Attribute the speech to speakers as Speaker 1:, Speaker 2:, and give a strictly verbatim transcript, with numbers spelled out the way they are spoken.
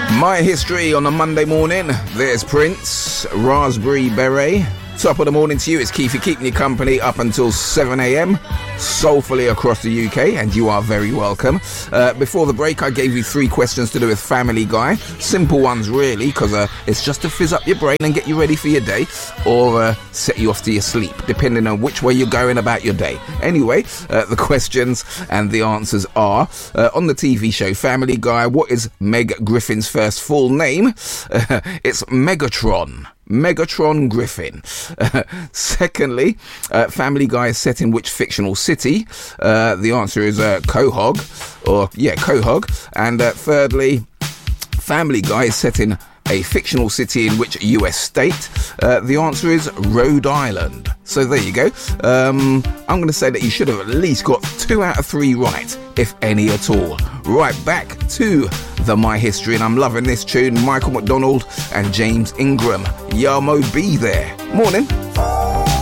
Speaker 1: My History on a Monday morning. There's Prince, Raspberry Beret. Top of the morning to you. It's Keithy keeping you company up until seven a.m. soulfully across the U K, and you are very welcome. Uh, before the break, I gave you three questions to do with Family Guy. Simple ones, really, because uh, it's just to fizz up your brain and get you ready for your day, or uh, set you off to your sleep, depending on which way you're going about your day. Anyway, uh, the questions and the answers are, uh, on the T V show Family Guy, what is Meg Griffin's first full name? Uh, it's Megatron. Megatron Griffin. Uh, secondly, uh, Family Guy is set in which fictional city? Uh, the answer is uh, Quahog, or yeah, Quahog. And uh, thirdly, Family Guy is set in a fictional city in which U S state? Uh, the answer is Rhode Island. So there you go. Um, I'm going to say that you should have at least got two out of three right, if any at all. Right, back to the My History, and I'm loving this tune. Michael McDonald and James Ingram. Yarmo B there. Morning.